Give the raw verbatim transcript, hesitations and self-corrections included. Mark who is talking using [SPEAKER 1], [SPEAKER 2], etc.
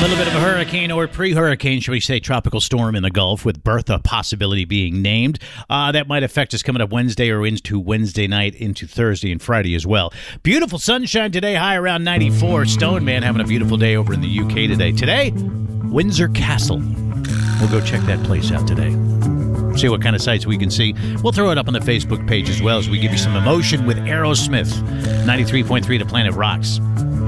[SPEAKER 1] little bit of a hurricane or pre-hurricane, shall we say, tropical storm in the Gulf with Bertha possibility being named. Uh, that might affect us coming up Wednesday or into Wednesday night, into Thursday and Friday as well. Beautiful sunshine today, high around ninety-four. Stone Man having a beautiful day over in the U K today. Today, Windsor Castle. We'll go check that place out today. See what kind of sights we can see. We'll throw it up on the Facebook page as well as we give you some emotion with Aerosmith. ninety-three point three to Planet Rocks.